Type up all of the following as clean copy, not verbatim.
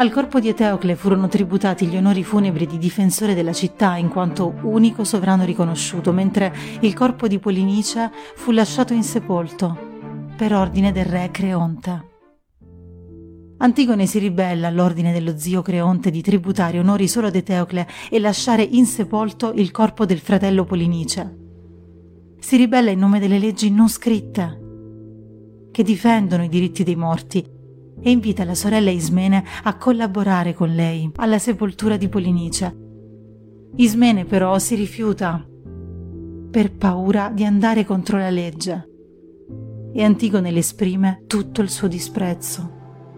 Al corpo di Eteocle furono tributati gli onori funebri di difensore della città in quanto unico sovrano riconosciuto, mentre il corpo di Polinice fu lasciato insepolto per ordine del re Creonte. Antigone si ribella all'ordine dello zio Creonte di tributare onori solo ad Eteocle e lasciare insepolto il corpo del fratello Polinice. Si ribella in nome delle leggi non scritte, che difendono i diritti dei morti, e invita la sorella Ismene a collaborare con lei alla sepoltura di Polinice. Ismene però si rifiuta per paura di andare contro la legge e Antigone le esprime tutto il suo disprezzo.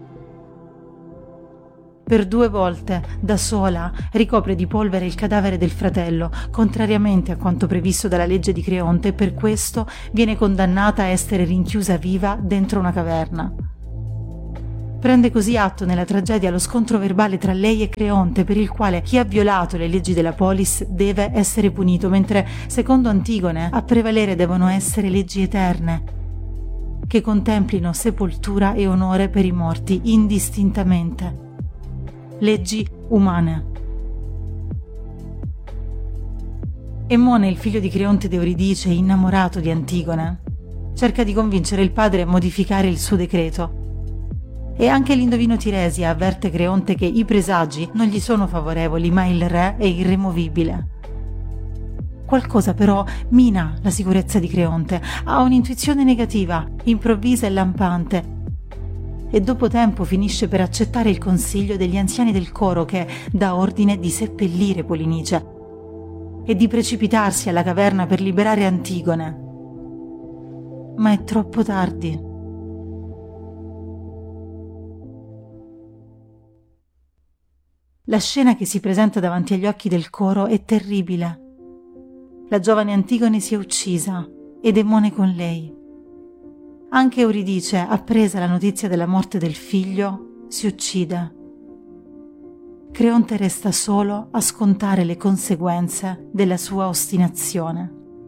Per 2 volte, da sola, ricopre di polvere il cadavere del fratello, contrariamente a quanto previsto dalla legge di Creonte, e per questo viene condannata a essere rinchiusa viva dentro una caverna. Prende così atto nella tragedia lo scontro verbale tra lei e Creonte, per il quale chi ha violato le leggi della polis deve essere punito, mentre, secondo Antigone, a prevalere devono essere leggi eterne, che contemplino sepoltura e onore per i morti indistintamente. Leggi umane. Emone, il figlio di Creonte ed Euridice, innamorato di Antigone, cerca di convincere il padre a modificare il suo decreto. E anche l'indovino Tiresia avverte Creonte che i presagi non gli sono favorevoli, ma il re è irremovibile. Qualcosa però mina la sicurezza di Creonte, ha un'intuizione negativa, improvvisa e lampante, e dopo tempo finisce per accettare il consiglio degli anziani del coro che dà ordine di seppellire Polinice e di precipitarsi alla caverna per liberare Antigone. Ma è troppo tardi. La scena che si presenta davanti agli occhi del coro è terribile. La giovane Antigone si è uccisa ed Emone con lei. Anche Euridice, appresa la notizia della morte del figlio, si uccide. Creonte resta solo a scontare le conseguenze della sua ostinazione.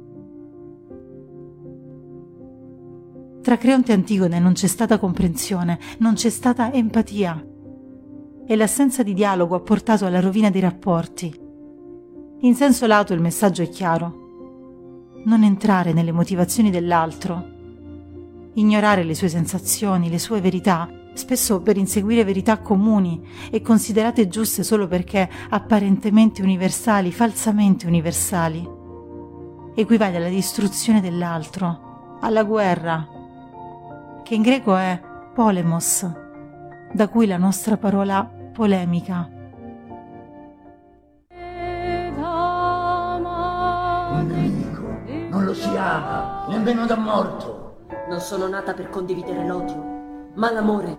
Tra Creonte e Antigone non c'è stata comprensione, non c'è stata empatia, e l'assenza di dialogo ha portato alla rovina dei rapporti. In senso lato il messaggio è chiaro: non entrare nelle motivazioni dell'altro, ignorare le sue sensazioni, le sue verità, spesso per inseguire verità comuni e considerate giuste solo perché apparentemente universali, falsamente universali, equivale alla distruzione dell'altro, alla guerra, che in greco è polemos, da cui la nostra parola polemica. Un nemico non lo si ama, nemmeno da morto. Non sono nata per condividere l'odio, ma l'amore.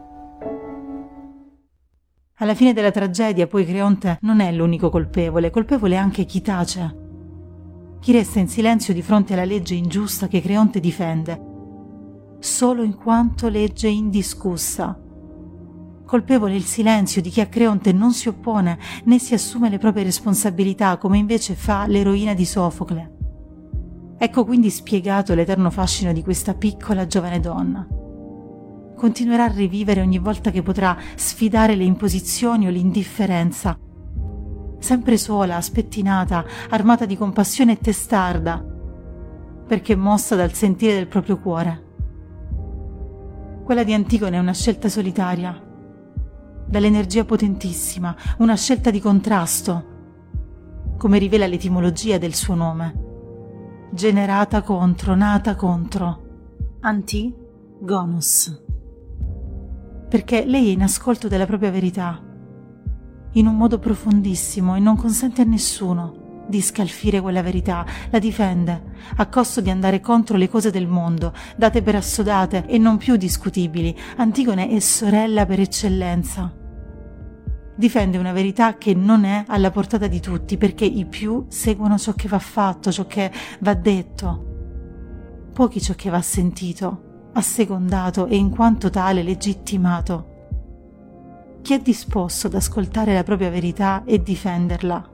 Alla fine della tragedia, poi, Creonte non è l'unico colpevole è anche chi tace. Chi resta in silenzio di fronte alla legge ingiusta che Creonte difende, solo in quanto legge indiscussa. Colpevole il silenzio di chi a Creonte non si oppone né si assume le proprie responsabilità, come invece fa l'eroina di Sofocle. Ecco quindi spiegato l'eterno fascino di questa piccola giovane donna. Continuerà a rivivere ogni volta che potrà sfidare le imposizioni o l'indifferenza. Sempre sola, spettinata, armata di compassione e testarda, perché mossa dal sentire del proprio cuore. Quella di Antigone è una scelta solitaria, dall'energia potentissima, una scelta di contrasto, come rivela l'etimologia del suo nome. Generata contro, nata contro, Antigonus. Perché lei è in ascolto della propria verità, in un modo profondissimo, e non consente a nessuno di scalfire quella verità, la difende, a costo di andare contro le cose del mondo, date per assodate e non più discutibili. Antigone è sorella per eccellenza. Difende una verità che non è alla portata di tutti, perché i più seguono ciò che va fatto, ciò che va detto, pochi ciò che va sentito, assecondato e in quanto tale legittimato. Chi è disposto ad ascoltare la propria verità e difenderla?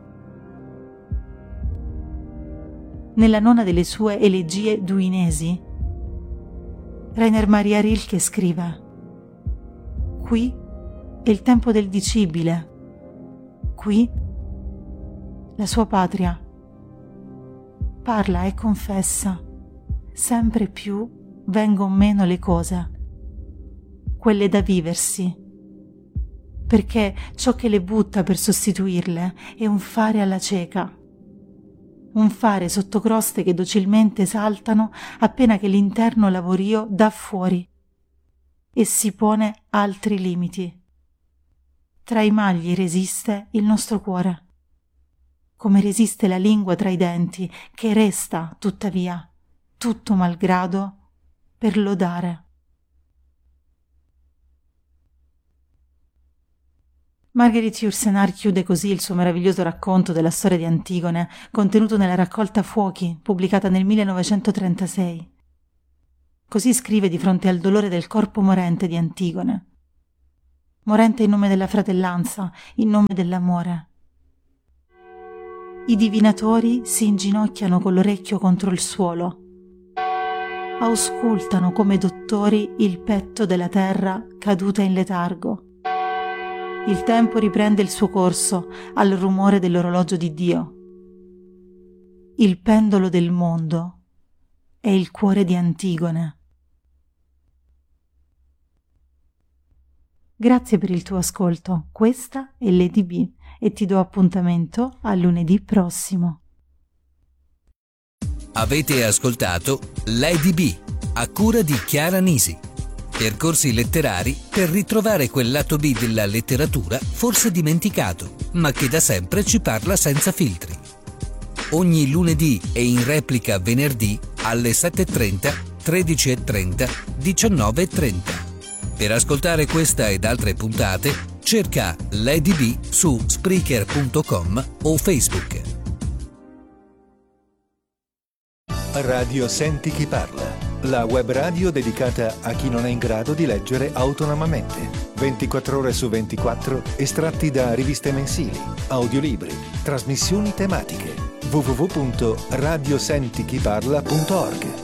Nella nona delle sue elegie duinesi, Rainer Maria Rilke scrive: «Qui è il tempo del dicibile. Qui, la sua patria, parla e confessa, sempre più vengon meno le cose, quelle da viversi, perché ciò che le butta per sostituirle è un fare alla cieca, un fare sotto croste che docilmente saltano appena che l'interno lavorio dà fuori e si pone altri limiti. Tra i magli resiste il nostro cuore, come resiste la lingua tra i denti, che resta, tuttavia, tutto malgrado, per lodare. Marguerite Yourcenar chiude così il suo meraviglioso racconto della storia di Antigone, contenuto nella raccolta Fuochi, pubblicata nel 1936. Così scrive di fronte al dolore del corpo morente di Antigone. Morente in nome della fratellanza, in nome dell'amore. I divinatori si inginocchiano con l'orecchio contro il suolo. Auscultano come dottori il petto della terra caduta in letargo. Il tempo riprende il suo corso al rumore dell'orologio di Dio. Il pendolo del mondo è il cuore di Antigone. Grazie per il tuo ascolto. Questa è Lady B e ti do appuntamento a lunedì prossimo. Avete ascoltato Lady B, a cura di Chiara Nisi. Percorsi letterari per ritrovare quel lato B della letteratura forse dimenticato, ma che da sempre ci parla senza filtri. Ogni lunedì e in replica venerdì alle 7:30, 13:30, 19:30. Per ascoltare questa ed altre puntate, cerca Lady B su Spreaker.com o Facebook. Radio Senti Chi Parla, la web radio dedicata a chi non è in grado di leggere autonomamente. 24 ore su 24, estratti da riviste mensili, audiolibri, trasmissioni tematiche. www.radiosentichiparla.org